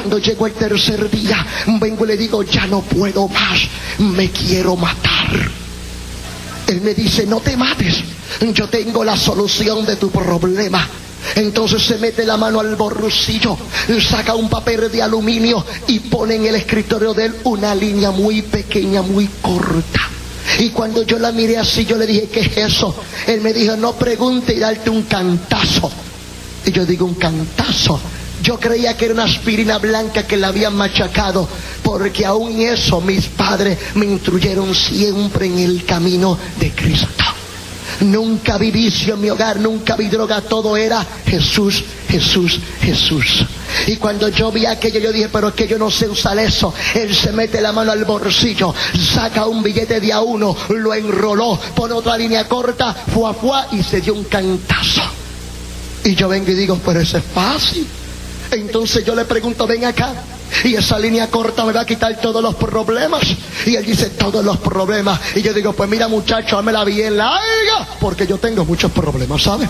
Cuando llegó el tercer día, vengo y le digo, ya no puedo más, me quiero matar. Él me dice, no te mates, yo tengo la solución de tu problema. Entonces se mete la mano al bolsillo, saca un papel de aluminio y pone en el escritorio de él una línea muy pequeña, muy corta. Y cuando yo la miré así, yo le dije, ¿qué es eso? Él me dijo, no pregunte y darte un cantazo. Y yo digo, ¿un cantazo? Yo creía que era una aspirina blanca que la habían machacado, porque aún eso mis padres me instruyeron siempre en el camino de Cristo. Nunca vi vicio en mi hogar, nunca vi droga, todo era Jesús, Jesús, Jesús. Y cuando yo vi aquello, yo dije, pero es que yo no sé usar eso. Él se mete la mano al bolsillo, saca un billete de A1, lo enroló, pone otra línea corta, fuá, y se dio un cantazo. Y yo vengo y digo, pero eso es fácil. Entonces yo le pregunto, ven acá, y esa línea corta me va a quitar todos los problemas. Y él dice, todos los problemas. Y yo digo, pues mira muchacho, hámela bien larga, porque yo tengo muchos problemas, ¿sabes?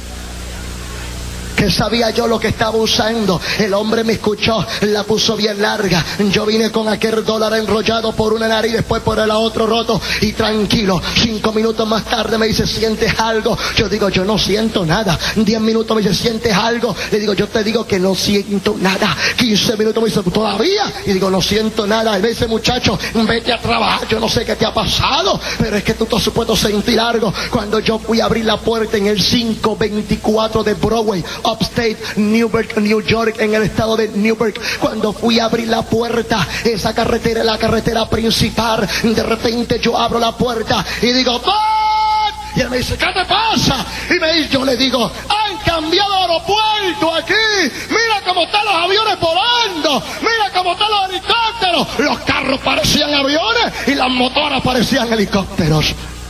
Que sabía yo lo que estaba usando. El hombre me escuchó, la puso bien larga. Yo vine con aquel dólar enrollado por una nariz, después por el otro roto, y tranquilo. 5 minutos más tarde me dice, ¿sientes algo? Yo digo, yo no siento nada. 10 minutos me dice, ¿sientes algo? Le digo, yo te digo que no siento nada. 15 minutos me dice, ¿todavía? Y digo, no siento nada. Y me dice, muchacho, vete a trabajar, yo no sé qué te ha pasado, pero es que tú te has supuesto sentir algo. Cuando yo fui a abrir la puerta en el 524 de Broadway, Upstate, Newburgh, New York, en el estado de Newburgh, cuando fui a abrir la puerta, esa carretera es la carretera principal. De repente yo abro la puerta y digo, ¡Don! Y él me dice, ¿qué te pasa? Y yo le digo, han cambiado aeropuerto aquí. Mira cómo están los aviones volando. Mira cómo están los helicópteros. Los carros parecían aviones y las motoras parecían helicópteros.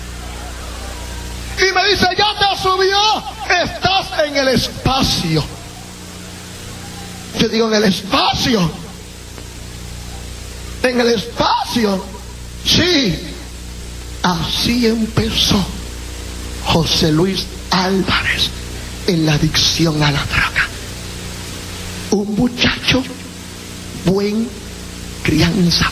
Y me dice, ya te subió, estás en el espacio. Yo digo, ¿en el espacio? ¿En el espacio? Sí. Así empezó José Luis Álvarez en la adicción a la droga. Un muchacho, buena crianza,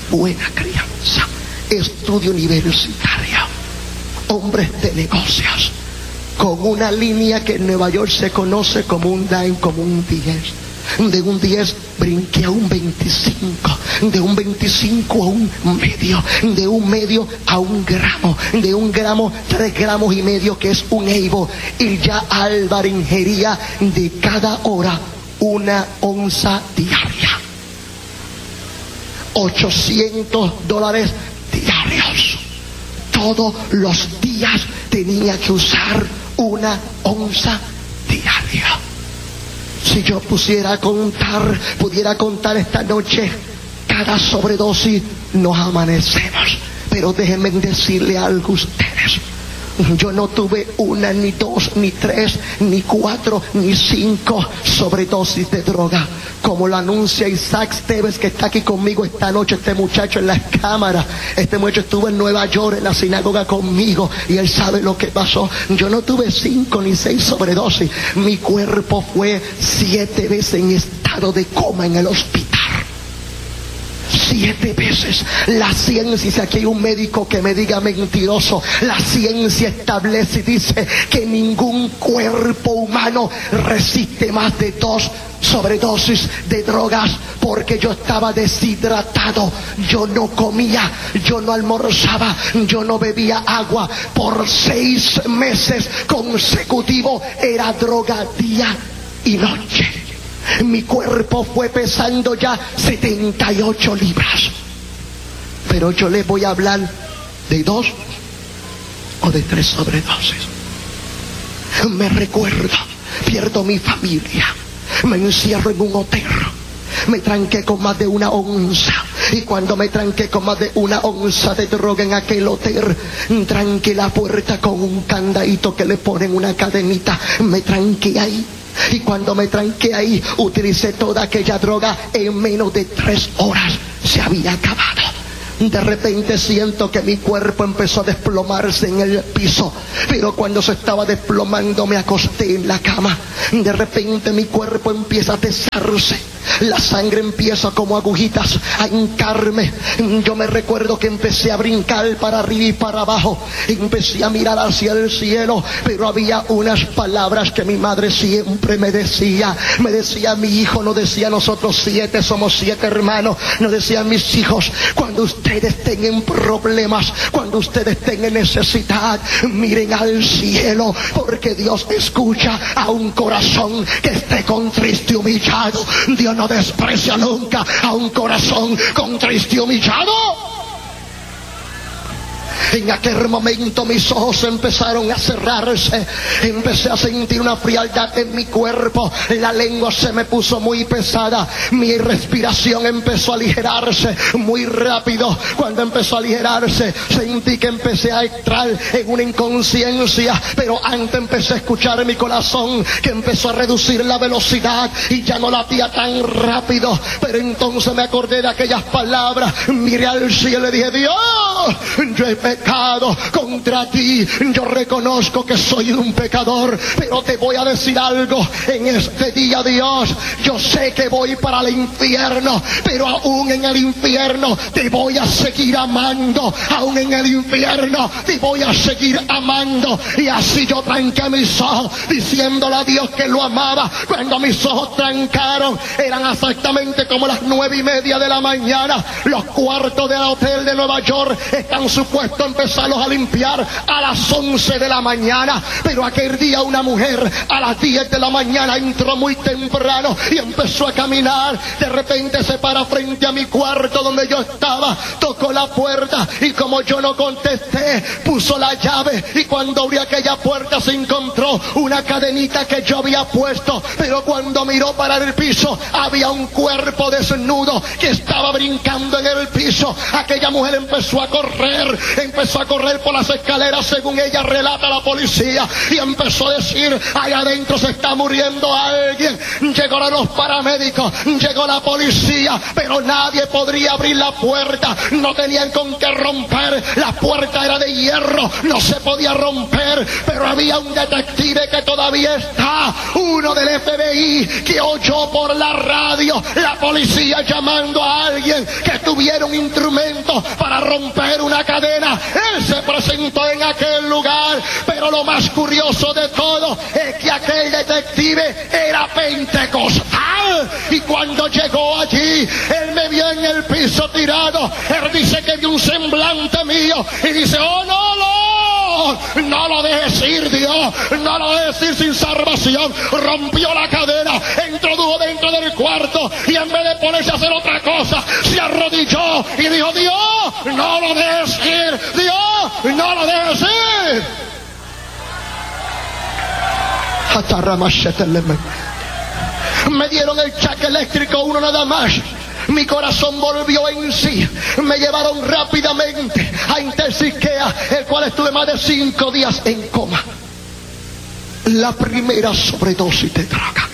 estudio universitario, hombres de negocios, con una línea que en Nueva York se conoce como un dime, como un 10. De un 10 brinqué a un 25, de un 25 a un medio, de un medio a un gramo, de un gramo 3 gramos y medio, que es un eibo. Y ya Álvaro ingería de cada hora 1 onza diaria, $800 diarios. Todos los días tenía que usar 1 onza diaria. Si yo pudiera contar esta noche cada sobredosis, nos amanecemos. Pero déjenme decirle algo a ustedes. Yo no tuve 1, ni 2, ni 3, ni 4, ni 5 sobredosis de droga, como lo anuncia Isaac Stevens, que está aquí conmigo esta noche. Este muchacho en las cámaras, este muchacho estuvo en Nueva York en la sinagoga conmigo, y él sabe lo que pasó. Yo no tuve 5 ni 6 sobredosis. Mi cuerpo fue 7 veces en estado de coma en el hospital. 7 veces. La ciencia, si aquí hay un médico que me diga mentiroso, la ciencia establece y dice que ningún cuerpo humano resiste más de 2 sobredosis de drogas, porque yo estaba deshidratado, yo no comía, yo no almorzaba, yo no bebía agua. Por 6 meses consecutivos era droga día y noche. Mi cuerpo fue pesando ya 78 libras. Pero yo les voy a hablar de 2 o de 3 sobredosis. Me recuerdo, pierdo mi familia, me encierro en un hotel, me tranqué con más de 1 onza. Y cuando me tranqué con más de 1 onza de droga en aquel hotel, tranqué la puerta con un candadito que le ponen una cadenita. Me tranqué ahí. Y cuando me tranqué ahí, utilicé toda aquella droga en menos de 3 horas. Se había acabado. De repente siento que mi cuerpo empezó a desplomarse en el piso. Pero cuando se estaba desplomando, me acosté en la cama. De repente mi cuerpo empieza a pesarse. La sangre empieza como agujitas a hincarme. Yo me recuerdo que empecé a brincar para arriba y para abajo. Empecé a mirar hacia el cielo, pero había unas palabras que mi madre siempre me decía. Me decía: mi hijo, no decía nosotros 7, somos 7 hermanos. No decían mis hijos: cuando ustedes tengan problemas, cuando ustedes tengan necesidad, miren al cielo, porque Dios escucha a un corazón que esté contrito y humillado. Dios no desprecia nunca a un corazón contrito y humillado. En aquel momento mis ojos empezaron a cerrarse. Empecé a sentir una frialdad en mi cuerpo. La lengua se me puso muy pesada. Mi respiración empezó a aligerarse muy rápido. Cuando empezó a aligerarse, sentí que empecé a entrar en una inconsciencia. Pero antes empecé a escuchar mi corazón, que empezó a reducir la velocidad y ya no latía tan rápido. Pero entonces me acordé de aquellas palabras. Miré al cielo y dije: Dios, yo he pecado contra ti. Yo reconozco que soy un pecador, pero te voy a decir algo en este día, Dios. Yo sé que voy para el infierno, pero aún en el infierno te voy a seguir amando. Aún en el infierno te voy a seguir amando. Y así yo tranqué mis ojos, diciéndole a Dios que lo amaba. Cuando mis ojos trancaron, eran exactamente como las 9:30 de la mañana. Los cuartos del hotel de Nueva York están supuestos a empezarlos a limpiar a las 11 de la mañana. Pero aquel día una mujer a las 10 de la mañana entró muy temprano y empezó a caminar. De repente se para frente a mi cuarto donde yo estaba, tocó la puerta y como yo no contesté, puso la llave. Y cuando abrió aquella puerta se encontró una cadenita que yo había puesto. Pero cuando miró para el piso, había un cuerpo desnudo que estaba brincando en el piso. Aquella mujer empezó a correr por las escaleras, según ella relata la policía, y empezó a decir: allá adentro se está muriendo alguien. Llegaron los paramédicos, llegó la policía, pero nadie podría abrir la puerta. No tenían con qué romper, la puerta era de hierro, no se podía romper. Pero había un detective que todavía está, uno del FBI, que oyó por la radio la policía llamando a alguien que tuviera un instrumento para romper una cadena. Él se presentó en aquel lugar, pero lo más curioso de todo es que aquel detective era pentecostal. Y cuando llegó allí, él me vio en el piso tirado. Él dice que vio un semblante mío y dice: oh no lo dejes ir, Dios, no lo dejes ir sin salvación. Rompió la cadena, introdujo dentro del cuarto y en vez de ponerse a hacer otra cosa, se arrodilló y dijo: Dios, no lo dejes ir, Dios, no lo dejes ir. Me dieron el chaque eléctrico, uno nada más. Mi corazón volvió en sí. Me llevaron rápidamente a Intensicea, el cual estuve más de 5 días en coma. La primera sobredosis de droga.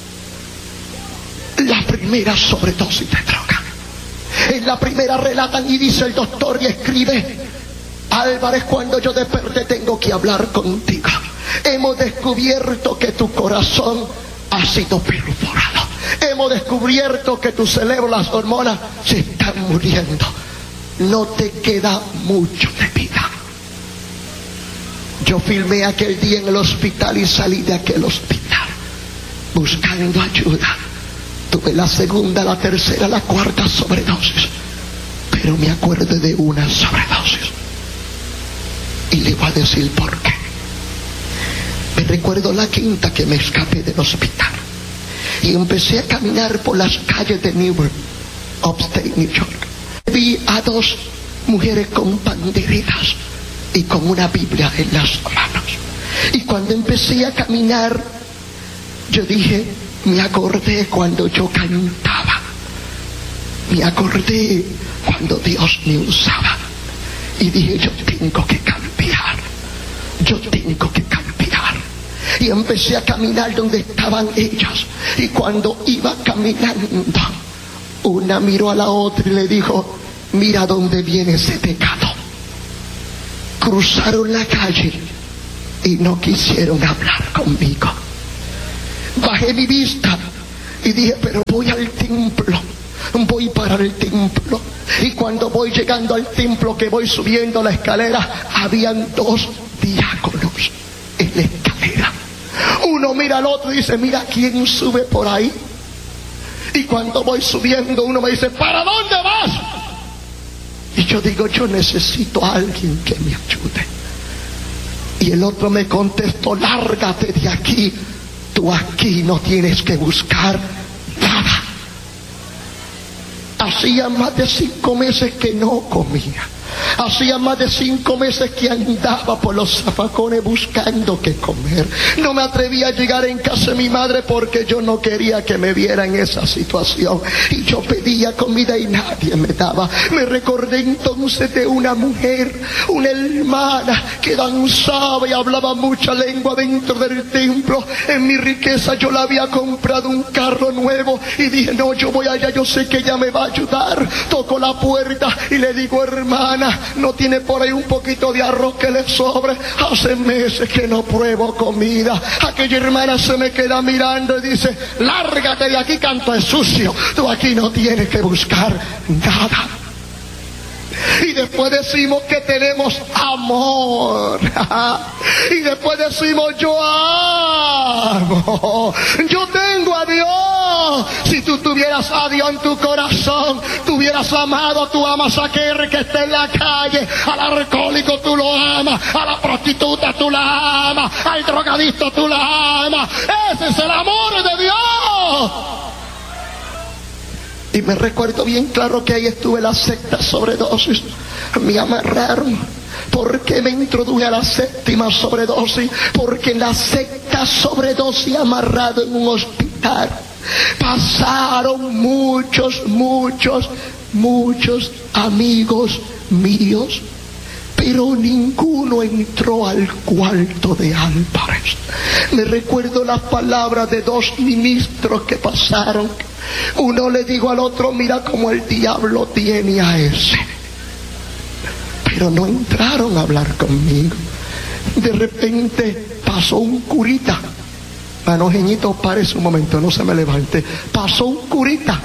La primera sobredosis de droga. En la primera relatan y dice el doctor y escribe: Álvarez, cuando yo desperté tengo que hablar contigo. Hemos descubierto que tu corazón ha sido perforado. Hemos descubierto que tu cerebro, las hormonas se están muriendo. No te queda mucho de vida. Yo filmé aquel día en el hospital y salí de aquel hospital buscando ayuda. Tuve la segunda, la tercera, la cuarta sobredosis, pero me acuerdo de una sobredosis y le voy a decir por qué. Me recuerdo la quinta que me escapé del hospital y empecé a caminar por las calles de Newark, upstate New York. Vi a 2 mujeres con banderas y con una Biblia en las manos. Y cuando empecé a caminar, yo dije, me acordé cuando yo cantaba, me acordé cuando Dios me usaba, y dije, yo tengo que cambiar, yo tengo que cambiar. Y empecé a caminar donde estaban ellas, y cuando iba caminando, una miró a la otra y le dijo, mira dónde viene ese pecado. Cruzaron la calle y no quisieron hablar conmigo. Bajé mi vista Y dije, pero voy al templo. Voy para el templo. Y cuando voy llegando al templo, que voy subiendo la escalera, habían 2 diáconos en la escalera. Uno mira al otro y dice, mira quién sube por ahí. Y cuando voy subiendo, uno me dice, ¿para dónde vas? Y yo digo, yo necesito a alguien que me ayude. Y el otro me contestó, lárgate de aquí. Tú aquí no tienes que buscar nada. Hacía más de 5 meses que no comía. Hacía más de 5 meses que andaba por los zafacones buscando qué comer. No me atrevía a llegar en casa de mi madre porque yo no quería que me viera en esa situación. Y yo pedía comida y nadie me daba. Me recordé entonces de una mujer, una hermana que danzaba y hablaba mucha lengua dentro del templo. En mi riqueza yo le había comprado un carro nuevo y dije, no, yo voy allá, yo sé que ella me va a ayudar. Toco la puerta y le digo, hermana, ¿no tiene por ahí un poquito de arroz que le sobre? Hace meses que no pruebo comida. Aquella hermana se me queda mirando y dice, lárgate de aquí, canto es sucio. Tú aquí no tienes que buscar nada. Y después decimos que tenemos amor. Y después decimos, yo amo. Yo tengo a Dios. Si tú tuvieras a Dios en tu corazón, tú hubieras amado, tú amas a aquel que está en la calle. Al alcohólico tú lo amas. A la prostituta tú la amas. Al drogadicto tú la amas. Ese es el amor de Dios. Y me recuerdo bien claro que ahí estuve en la secta sobredosis. Me amarraron porque me introduje a la 7ª sobredosis. Porque en la secta sobredosis, amarrado en un hospital, pasaron muchos amigos míos, pero ninguno entró al cuarto de Álvarez. Me recuerdo las palabras de 2 ministros que pasaron. Uno le dijo al otro, mira cómo el diablo tiene a ese. Pero no entraron a hablar conmigo. De repente pasó un curita. Manojeñito, párese un momento, no se me levante. Pasó un curita.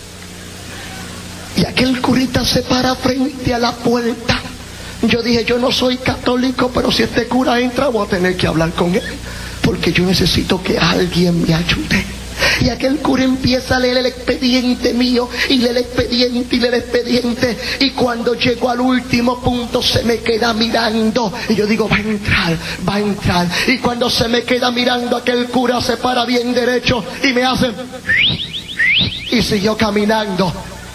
Y aquel curita se para frente a la puerta. Yo dije, yo no soy católico, pero si este cura entra voy a tener que hablar con él, porque yo necesito que alguien me ayude. Y aquel cura empieza a leer el expediente mío, y lee el expediente, y lee el expediente, y cuando llego al último punto se me queda mirando, y yo digo, va a entrar, y cuando se me queda mirando, aquel cura se para bien derecho, y me hace, y siguió caminando.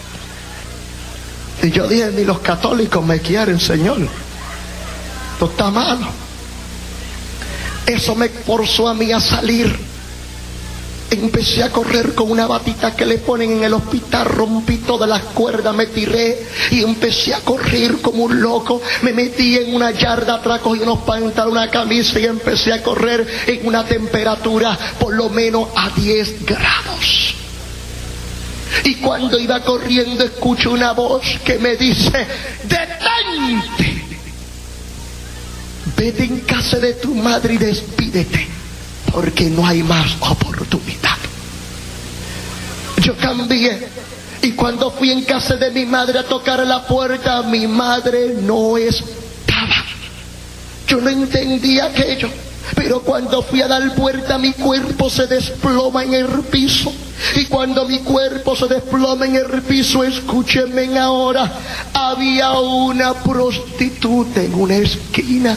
Y yo dije, ni los católicos me quieren, Señor. Esto está malo. Eso me forzó a mí a salir. Empecé a correr con una batita que le ponen en el hospital, rompí todas las cuerdas, me tiré y empecé a correr como un loco. Me metí en una yarda atrás, cogí unos pantalones, una camisa y empecé a correr en una temperatura por lo menos a 10 grados. Y cuando iba corriendo escucho una voz que me dice, detente, vete en casa de tu madre y despídete, porque no hay más oportunidad. Yo cambié, y cuando fui en casa de mi madre a tocar la puerta, mi madre no estaba. Yo no entendía aquello, pero cuando fui a dar puerta, mi cuerpo se desploma en el piso. Y cuando mi cuerpo se desploma en el piso, escúchenme ahora, había una prostituta en una esquina,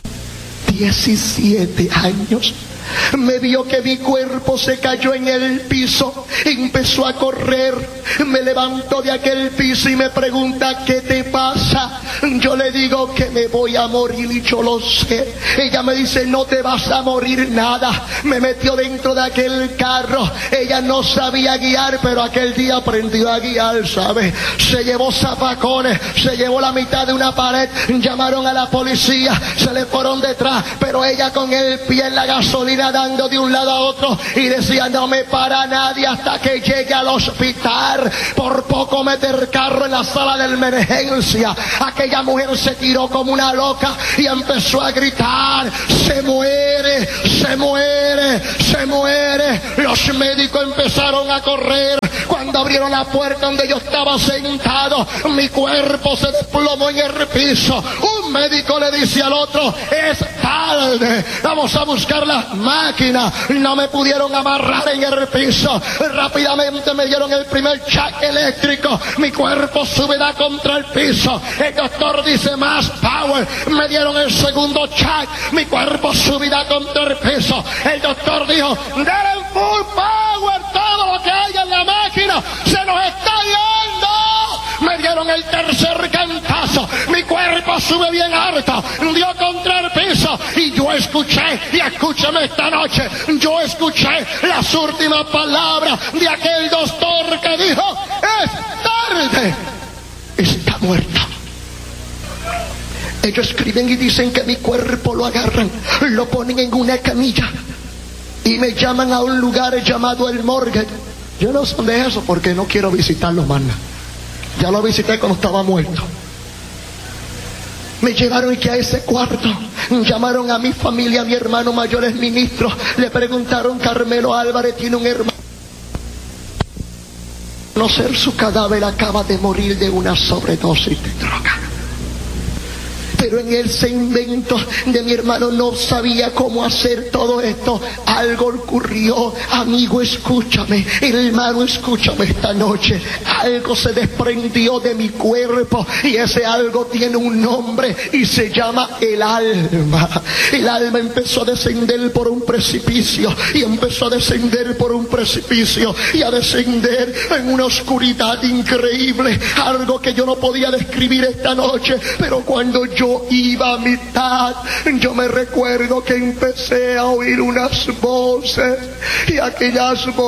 17 años. Me vio que mi cuerpo se cayó en el piso, empezó a correr, me levantó de aquel piso y me pregunta, ¿qué te pasa? Yo le digo que me voy a morir y yo lo sé. Ella me dice, no te vas a morir nada. Me metió dentro de aquel carro. Ella no sabía guiar, pero aquel día aprendió a guiar, ¿sabes? Se llevó zafacones, se llevó la mitad de una pared, llamaron a la policía, se le fueron detrás, pero ella con el pie en la gasolina fui nadando de un lado a otro y decía, no me para nadie hasta que llegue al hospital. Por poco meter el carro en la sala de emergencia. Aquella mujer se tiró como una loca y empezó a gritar, se muere, se muere, se muere. Los médicos empezaron a correr. Cuando abrieron la puerta donde yo estaba sentado, mi cuerpo se desplomó en el piso. Un médico le dice al otro, es tarde, vamos a buscar las máquinas. No me pudieron amarrar en el piso. Rápidamente me dieron el primer shock eléctrico. Mi cuerpo subirá contra el piso. El doctor dice, más power. Me dieron el segundo shock. Mi cuerpo subirá contra el piso. El doctor dijo, denle full power, todo lo que hay en la máquina se nos está yendo. Me dieron el tercer cantazo. Mi cuerpo sube bien alto, dio contra el piso. Y yo escuché, y escúchame esta noche, yo escuché las últimas palabras de aquel doctor que dijo, es tarde, está muerto. Ellos escriben y dicen que mi cuerpo lo agarran, lo ponen en una camilla y me llaman a un lugar llamado el morgue. Yo no sé de eso porque no quiero visitarlo más. Ya lo visité cuando estaba muerto. Me llevaron y que a ese cuarto llamaron a mi familia, a mi hermano mayor es ministro. Le preguntaron, Carmelo Álvarez tiene un hermano. Conocer su cadáver, acaba de morir de una sobredosis de droga. Pero en ese invento de mi hermano no sabía cómo hacer todo esto. Algo ocurrió. Amigo, escúchame. Hermano, escúchame esta noche. Algo se desprendió de mi cuerpo y ese algo tiene un nombre y se llama el alma. El alma empezó a descender por un precipicio y empezó a descender por un precipicio y a descender en una oscuridad increíble. Algo que yo no podía describir esta noche, pero cuando yo iba a mitad, yo me recuerdo que empecé a oír unas voces y aquellas voces